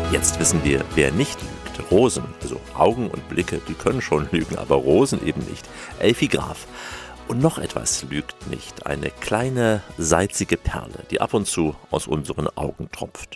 Jetzt wissen wir, wer nicht lügt. Rosen, also Augen und Blicke, die können schon lügen, aber Rosen eben nicht. Elfi Graf. Und noch etwas lügt nicht. Eine kleine, salzige Perle, die ab und zu aus unseren Augen tropft.